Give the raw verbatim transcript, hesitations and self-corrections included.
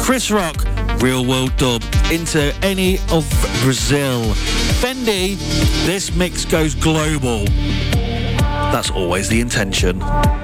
Chris Rock, Real World Dub, into any of Brazil. Fendi, this mix goes global. That's always the intention.